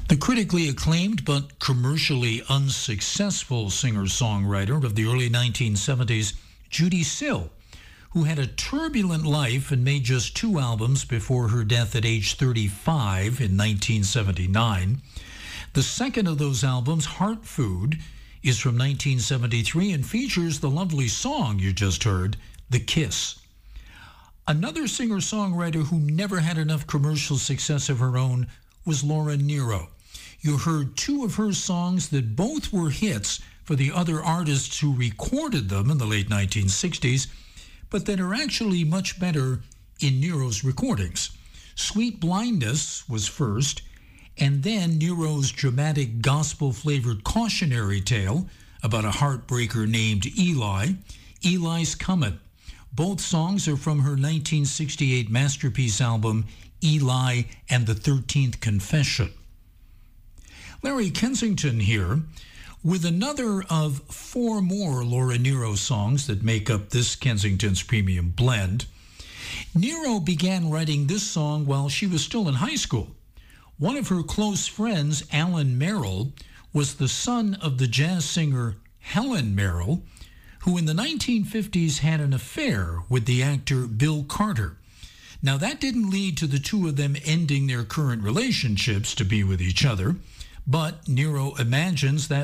The critically acclaimed but commercially unsuccessful singer-songwriter of the early 1970s, Judi Sill, who had a turbulent life and made just 2 albums before her death at age 35 in 1979. The second of those albums, Heart Food, is from 1973 and features the lovely song you just heard, The Kiss. Another singer-songwriter who never had enough commercial success of her own was Laura Nyro. You heard 2 of her songs that both were hits for the other artists who recorded them in the late 1960s, but that are actually much better in Nyro's recordings. Sweet Blindness was first, and then Nyro's dramatic gospel-flavored cautionary tale about a heartbreaker named Eli, Eli's Comin'. Both songs are from her 1968 masterpiece album, Eli and the 13th Confession. Larry Kensington here with another of 4 more Laura Nyro songs that make up this Kensington's Premium Blend. Nyro began writing this song while she was still in high school. One of her close friends, Alan Merrill, was the son of the jazz singer Helen Merrill, who in the 1950s had an affair with the actor Bill Carter. Now, that didn't lead to the 2 of them ending their current relationships to be with each other, but Nyro imagines that